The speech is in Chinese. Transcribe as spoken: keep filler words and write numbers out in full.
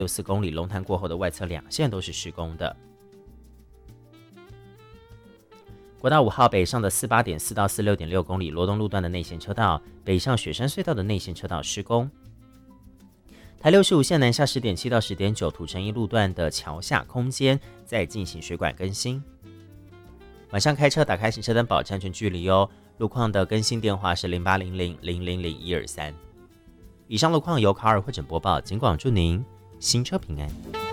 六四公里，龙潭过后的外侧两线都是施工的。国道五号北上的四八点四到四六点六公里，罗东路段的内线车道，北上雪山隧道的内线车道施工。台六十五线南下十点七到十点九，土城一路段的桥下空间在进行水管更新。晚上开车打开行车灯，保持安全距离哦。路况的更新电话是零八零零零零零一二三。以上路况由卡尔会诊播报，警广祝您行车平安。